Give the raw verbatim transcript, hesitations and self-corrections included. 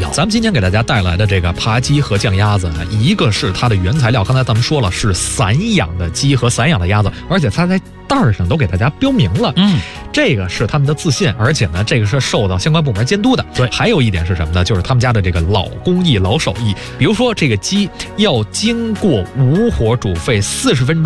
咱们今天给大家带来的这个扒鸡和酱鸭子，一个是它的原材料，刚才咱们说了是散养的鸡和散养的鸭子，而且它在袋儿上都给大家标明了， 嗯， 这个是他们的自信，而且呢，这个是受到相关部门监督的。 对， 还有一点是什么呢？就是他们家的这个老工艺、老手艺，比如说这个鸡要经过无火煮沸四十分钟。